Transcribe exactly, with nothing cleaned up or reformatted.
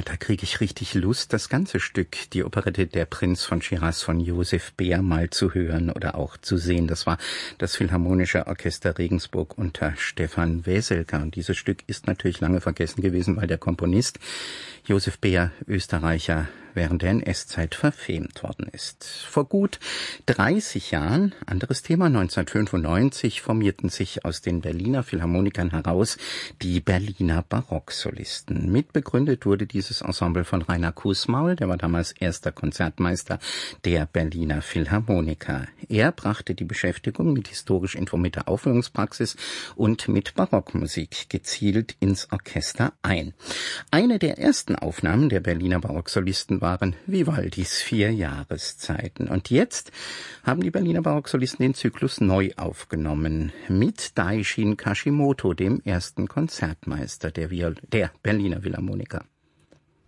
da kriege ich richtig Lust, das ganze Stück, die Operette Der Prinz von Shiraz von Josef Beer mal zu hören oder auch zu sehen. Das war das Philharmonische Orchester Regensburg unter Stefan Weselka. Und dieses Stück ist natürlich lange vergessen gewesen, weil der Komponist Josef Beer, Österreicher, während der N S-Zeit verfemt worden ist. Vor gut dreißig Jahren, anderes Thema, neunzehnhundertfünfundneunzig, formierten sich aus den Berliner Philharmonikern heraus die Berliner Barocksolisten. Mitbegründet wurde dieses Ensemble von Rainer Kußmaul, der war damals erster Konzertmeister der Berliner Philharmoniker. Er brachte die Beschäftigung mit historisch informierter Aufführungspraxis und mit Barockmusik gezielt ins Orchester ein. Eine der ersten Aufnahmen der Berliner Barocksolisten waren Vivaldis vier Jahreszeiten. Und jetzt haben die Berliner Barocksolisten den Zyklus neu aufgenommen mit Daishin Kashimoto, dem ersten Konzertmeister der, Viol- der Berliner Philharmoniker.